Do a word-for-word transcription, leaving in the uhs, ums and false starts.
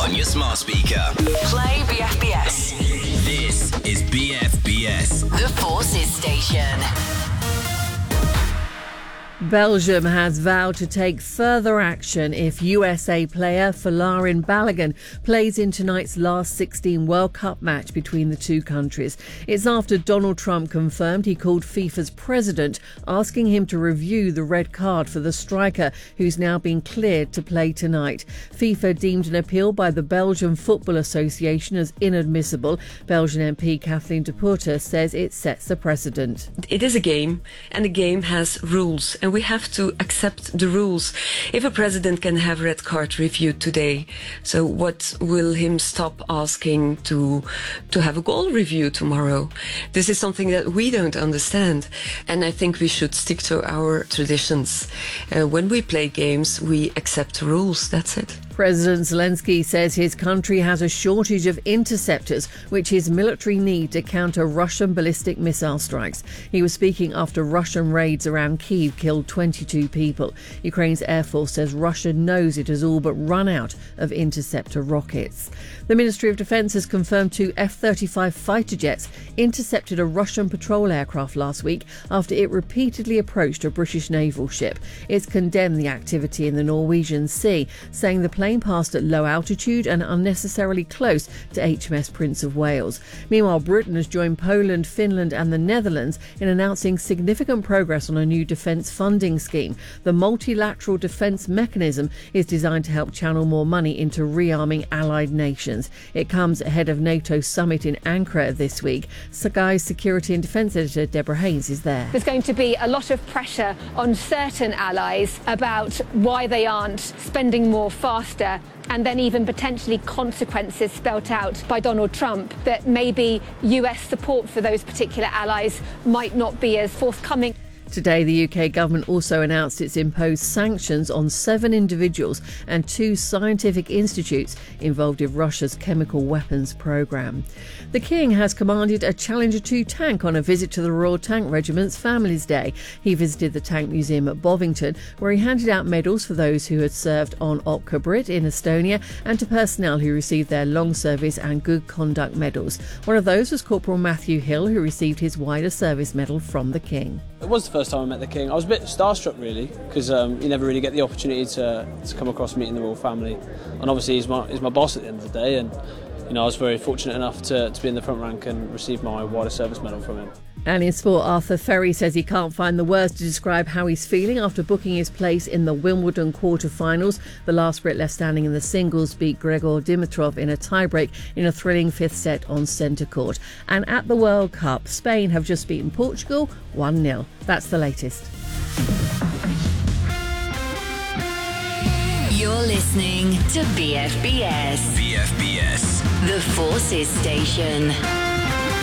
on your smart speaker. Play B F B S. This is B F B S. The Forces Station. Belgium has vowed to take further action if U S A player Folarin Balogun plays in tonight's last sixteen World Cup match between the two countries. It's after Donald Trump confirmed he called FIFA's president, asking him to review the red card for the striker, who's now been cleared to play tonight. FIFA deemed an appeal by the Belgian Football Association as inadmissible. Belgian M P Kathleen de Putte says it sets a precedent. It is a game, and the game has rules. And we have to accept the rules. If a president can have red card reviewed today, so what will him stop asking to to have a goal review tomorrow? This is something that we don't understand, and I think we should stick to our traditions. Uh, when we play games, we accept rules. That's it. President Zelensky says his country has a shortage of interceptors, which his military need to counter Russian ballistic missile strikes. He was speaking after Russian raids around Kyiv killed twenty-two people. Ukraine's Air Force says Russia knows it has all but run out of interceptor rockets. The Ministry of Defence has confirmed two F thirty-five fighter jets intercepted a Russian patrol aircraft last week after it repeatedly approached a British naval ship. It's condemned the activity in the Norwegian Sea, saying the plane passed at low altitude and unnecessarily close to H M S Prince of Wales. Meanwhile, Britain has joined Poland, Finland and the Netherlands in announcing significant progress on a new defence funding scheme. The multilateral defence mechanism is designed to help channel more money into rearming allied nations. It comes ahead of NATO's summit in Ankara this week. Sky's security and defence editor Deborah Haynes is there. There's going to be a lot of pressure on certain allies about why they aren't spending more faster, and then even potentially consequences spelt out by Donald Trump that maybe U S support for those particular allies might not be as forthcoming. Today, the U K government also announced it's imposed sanctions on seven individuals and two scientific institutes involved in Russia's chemical weapons programme. The King has commanded a Challenger two tank on a visit to the Royal Tank Regiment's Families Day. He visited the Tank Museum at Bovington, where he handed out medals for those who had served on Otka Brit in Estonia and to personnel who received their long service and good conduct medals. One of those was Corporal Matthew Hill, who received his wider service medal from the King. It was the first time I met the King. I was a bit starstruck really, because um, you never really get the opportunity to, to come across meeting the royal family, and obviously he's my, he's my boss at the end of the day, and you know I was very fortunate enough to, to be in the front rank and receive my wider service medal from him. And in sport, Arthur Ferry says he can't find the words to describe how he's feeling after booking his place in the Wimbledon quarter-finals. The last Brit left standing in the singles beat Gregor Dimitrov in a tiebreak in a thrilling fifth set on centre court. And at the World Cup, Spain have just beaten Portugal one nil. That's the latest. You're listening to B F B S. B F B S. The Forces Station.